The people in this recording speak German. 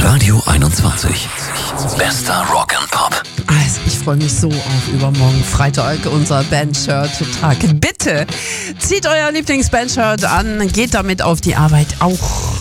Radio 21. Bester Rock and Pop. Also ich freue mich so auf übermorgen Freitag, unser Bandshirt-Tag. Bitte zieht euer Lieblings-Bandshirt an, geht damit auf die Arbeit auch.